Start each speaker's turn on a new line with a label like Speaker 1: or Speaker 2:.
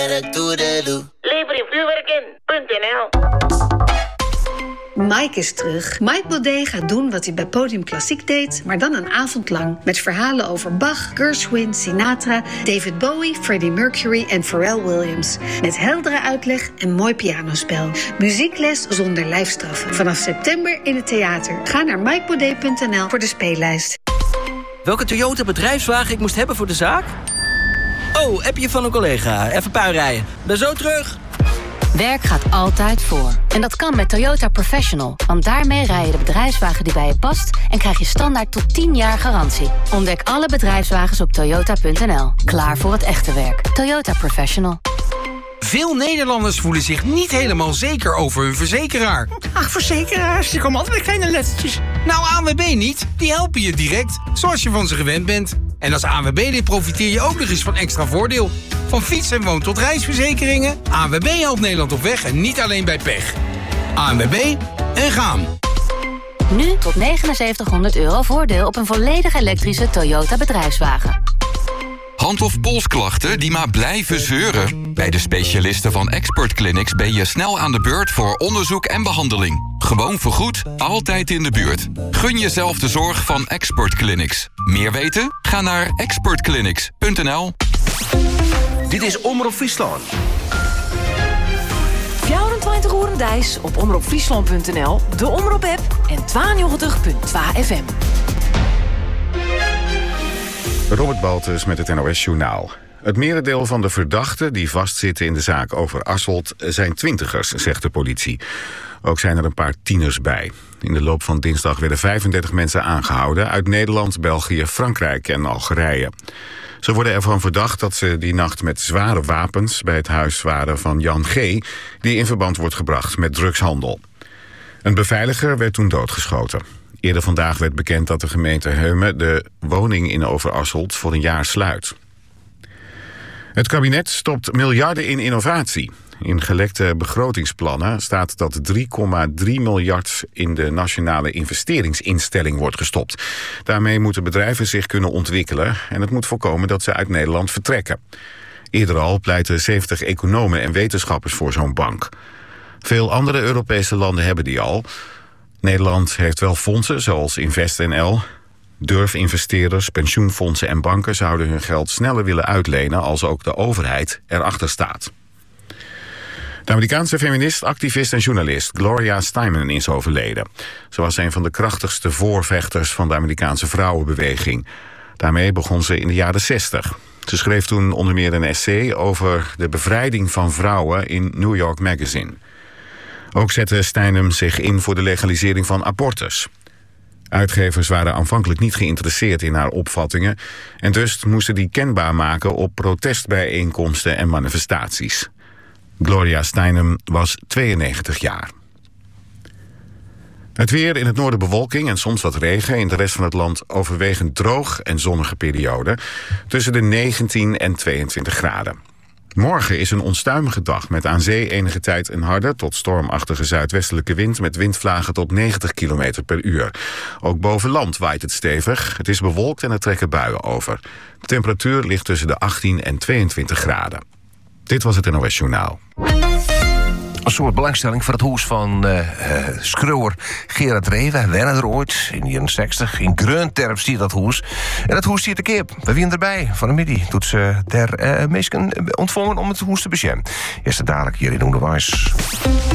Speaker 1: Leverinvuurwerken.nl.
Speaker 2: Mike is terug. Mike Baudet gaat doen wat hij bij Podium Klassiek deed, maar dan een avond lang. Met verhalen over Bach, Gershwin, Sinatra, David Bowie, Freddie Mercury en Pharrell Williams. Met heldere uitleg en mooi pianospel. Muziekles zonder lijfstraffen. Vanaf september in het theater. Ga naar mikebaudet.nl voor de speellijst.
Speaker 3: Welke Toyota bedrijfswagen ik moest hebben voor de zaak? Oh, appje van een collega. Even puin rijden. Ben zo terug.
Speaker 4: Werk gaat altijd voor. En dat kan met Toyota Professional. Want daarmee rij je de bedrijfswagen die bij je past en krijg je standaard tot 10 jaar garantie. Ontdek alle bedrijfswagens op toyota.nl. Klaar voor het echte werk. Toyota Professional.
Speaker 5: Veel Nederlanders voelen zich niet helemaal zeker over hun verzekeraar.
Speaker 6: Ach, verzekeraars, die komen altijd met kleine lettertjes.
Speaker 5: Nou, ANWB niet. Die helpen je direct, zoals je van ze gewend bent. En als ANWB-lid profiteer je ook nog eens van extra voordeel. Van fiets- en woon- tot reisverzekeringen. ANWB helpt Nederland op weg en niet alleen bij pech. ANWB en gaan.
Speaker 4: Nu tot €7900 voordeel op een volledig elektrische Toyota bedrijfswagen.
Speaker 7: Hand- of polsklachten die maar blijven zeuren? Bij de specialisten van Expert Clinics ben je snel aan de beurt voor onderzoek en behandeling. Gewoon vergoed, altijd in de buurt. Gun jezelf de zorg van Expert Clinics. Meer weten? Ga naar expertclinics.nl.
Speaker 8: Dit is Omroep Friesland.
Speaker 9: 24 uur Dijs op omroepfriesland.nl, de Omroep-app en 92.2 FM.
Speaker 10: Robert Baltus met het NOS-journaal. Het merendeel van de verdachten die vastzitten in de zaak over Asselt zijn twintigers, zegt de politie. Ook zijn er een paar tieners bij. In de loop van dinsdag werden 35 mensen aangehouden uit Nederland, België, Frankrijk en Algerije. Ze worden ervan verdacht dat ze die nacht met zware wapens bij het huis waren van Jan G., die in verband wordt gebracht met drugshandel. Een beveiliger werd toen doodgeschoten. Eerder vandaag werd bekend dat de gemeente Heumen de woning in Overasselt voor een jaar sluit. Het kabinet stopt miljarden in innovatie. In gelekte begrotingsplannen staat dat 3,3 miljard in de nationale investeringsinstelling wordt gestopt. Daarmee moeten bedrijven zich kunnen ontwikkelen en het moet voorkomen dat ze uit Nederland vertrekken. Eerder al pleiten 70 economen en wetenschappers voor zo'n bank. Veel andere Europese landen hebben die al. Nederland heeft wel fondsen zoals InvestNL. Durfinvesteerders, pensioenfondsen en banken zouden hun geld sneller willen uitlenen als ook de overheid erachter staat. De Amerikaanse feminist, activist en journalist Gloria Steinem is overleden. Ze was een van de krachtigste voorvechters van de Amerikaanse vrouwenbeweging. Daarmee begon ze in de jaren 60. Ze schreef toen onder meer een essay over de bevrijding van vrouwen in New York Magazine. Ook zette Steinem zich in voor de legalisering van abortus. Uitgevers waren aanvankelijk niet geïnteresseerd in haar opvattingen en dus moesten die kenbaar maken op protestbijeenkomsten en manifestaties. Gloria Steinem was 92 jaar. Het weer: in het noorden bewolking en soms wat regen. In de rest van het land overwegend droog en zonnige periode. Tussen de 19 en 22 graden. Morgen is een onstuimige dag met aan zee enige tijd een harde tot stormachtige zuidwestelijke wind met windvlagen tot 90 km per uur. Ook boven land waait het stevig. Het is bewolkt en er trekken buien over. De temperatuur ligt tussen de 18 en 22 graden. Dit was het NOS Journaal.
Speaker 8: Een soort belangstelling voor het huis van schreeuwer Gerard Reven. Hij wende er ooit in de jaren 60. In Greunterp stiert dat huis. En dat huis stiert de kip. We zijn erbij. Van de middag doet ze der meesten ontvangen om het huis te beschermen. Eerst dadelijk hier in Onderwijs.